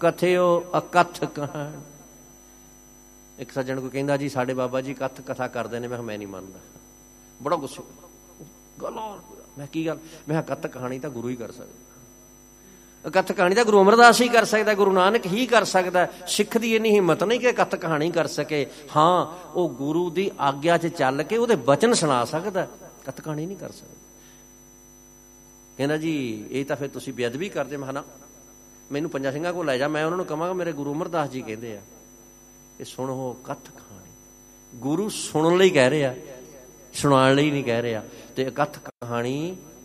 ਕਥਿਓ ਅਕਥ ਕਹਾਣੀ। ਇੱਕ ਸੱਜਣ ਕੋਈ ਕਹਿੰਦਾ ਜੀ ਸਾਡੇ ਬਾਬਾ ਜੀ ਕਥ ਕਥਾ ਕਰਦੇ ਨੇ। ਮੈਂ ਕਿਹਾ ਮੈਂ ਨਹੀਂ ਮੰਨਦਾ। ਬੜਾ ਗੁੱਸੇ ਗੱਲ। ਮੈਂ ਕੀ ਗੱਲ? ਮੈਂ ਕਿਹਾ ਕਥ ਕਹਾਣੀ ਤਾਂ ਗੁਰੂ ਹੀ ਕਰ ਸਕਦਾ। ਕਥ ਕਹਾਣੀ ਤਾਂ ਗੁਰੂ ਅਮਰਦਾਸ ਹੀ ਕਰ ਸਕਦਾ, ਗੁਰੂ ਨਾਨਕ ਹੀ ਕਰ ਸਕਦਾ। ਸਿੱਖ ਦੀ ਇੰਨੀ ਹਿੰਮਤ ਨਹੀਂ ਕਿ ਕਥ ਕਹਾਣੀ ਕਰ ਸਕੇ। ਹਾਂ, ਉਹ ਗੁਰੂ ਦੀ ਆਗਿਆ 'ਚ ਚੱਲ ਕੇ ਉਹਦੇ ਬਚਨ ਸੁਣਾ ਸਕਦਾ, ਕਥ ਕਹਾਣੀ ਨਹੀਂ ਕਰ ਸਕਦਾ। ਕਹਿੰਦਾ ਜੀ ਇਹ ਤਾਂ ਫਿਰ ਤੁਸੀਂ ਬੇਅਦਬੀ ਕਰਦੇ। ਮੈਂ ਕਿਹਾ ਨਾ, ਮੈਨੂੰ ਪੰਜਾਂ ਸਿੰਘਾਂ ਕੋਲ ਲੈ ਜਾ, ਮੈਂ ਉਹਨਾਂ ਨੂੰ ਕਹਾਂਗਾ ਮੇਰੇ ਗੁਰੂ ਅਮਰਦਾਸ ਜੀ ਕਹਿੰਦੇ ਆ ਇਹ ਸੁਣੋ ਕਥ ਕਹਾਣੀ। ਗੁਰੂ ਸੁਣਨ ਲਈ ਕਹਿ ਰਿਹਾ, ਸੁਣਾਉਣ ਲਈ ਨਹੀਂ ਕਹਿ ਰਿਹਾ। ਤੇ ਕਥ ਕਹਾਣੀ